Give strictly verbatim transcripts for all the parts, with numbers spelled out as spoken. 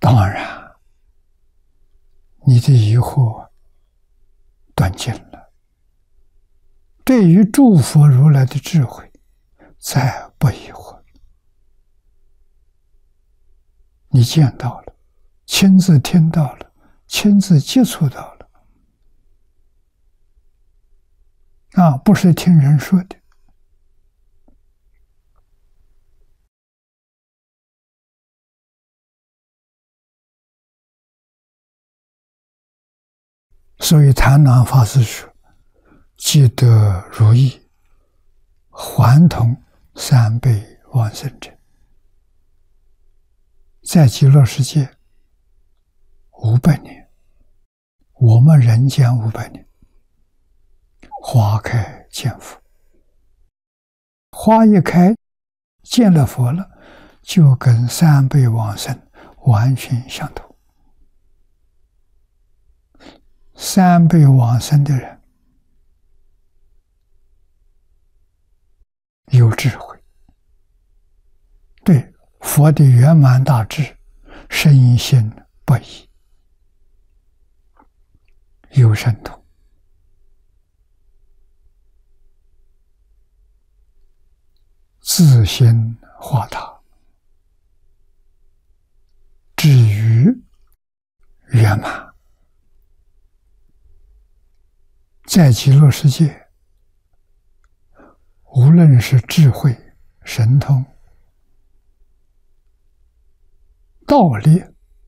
当然，你的疑惑断尽了，对于诸佛如来的智慧，再不疑惑。你见到了，亲自听到了，亲自接触到了，啊，不是听人说的。所以谭鸾法师说：“既得如意，还同三辈往生者。”在极乐世界五百年，我们人间五百年，花开见佛，花一开见了佛了，就跟三辈往生完全相同。三辈往生的人有智慧，对佛的圆满大智深信不疑，有神通，自心化他，至于圆满。在极乐世界，无论是智慧、神通、道理，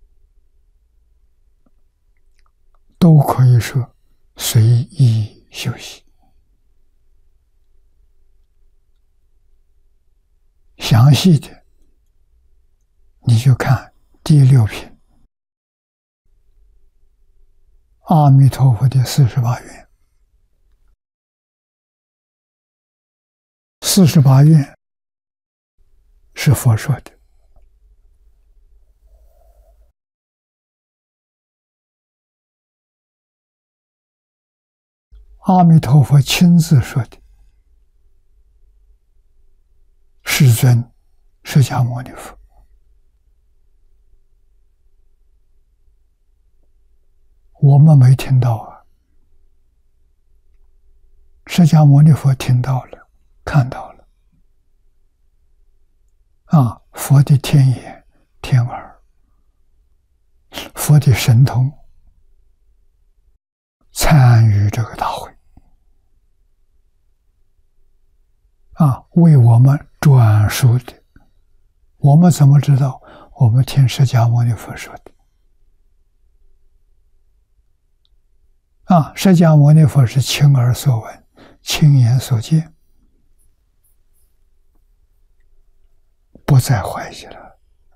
都可以说随意修习。详细的，你就看第六品阿弥陀佛的四十八愿。四十八愿是佛说的，阿弥陀佛亲自说的，世尊释迦牟尼佛。我们没听到啊，释迦牟尼佛听到了，看到了。啊，佛的天眼、天耳，佛的神通，参与这个大会，啊，为我们转述的。我们怎么知道？我们听释迦牟尼佛说的。啊，释迦牟尼佛是亲耳所闻，亲眼所见，不再怀疑了。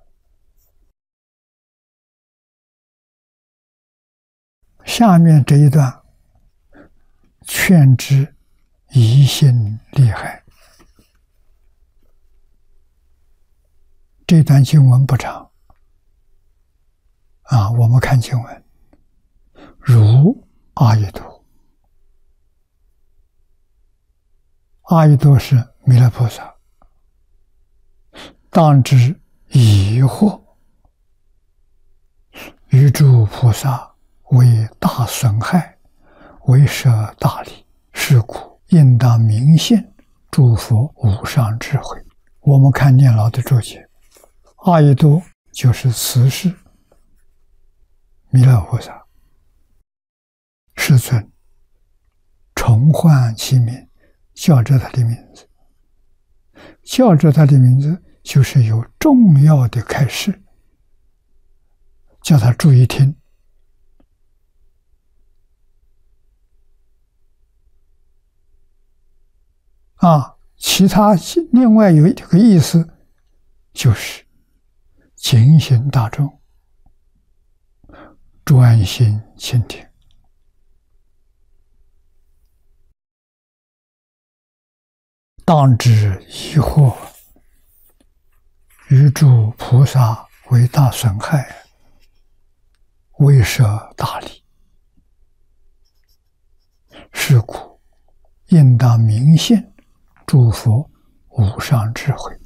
下面这一段，劝之疑心厉害。这段经文不长，啊，我们看经文，如阿逸多，阿逸多是弥勒菩萨，当知疑惑，于诸菩萨为大损害，为舍大利，是故应当明现诸佛无上智慧。我们看念老的注解，阿逸多就是慈氏弥勒菩萨，世尊重唤其名，叫着他的名字，叫着他的名字就是有重要的开示，叫他注意听。啊，其他另外有一个意思，就是警醒大众，专心倾听。当知疑惑，于诸菩萨为大损害，为舍大利，是故应当明现诸佛无上智慧。